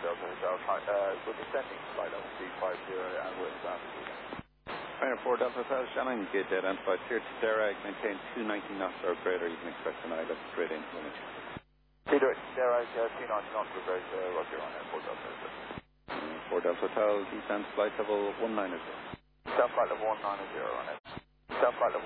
Delta Hotel, we're descending flight level 350 and we're in altitude. Fire 4 Delta Hotel, Shannon, gate identified, clear to Derag, maintain 290 knots or greater, you can expect an ILS straight into limit. Derag, 290 knots or greater, Roger on 4 Delta Hotel. 4 Delta Hotel, descend flight level 190. Descend flight level 190 on it. Descend flight level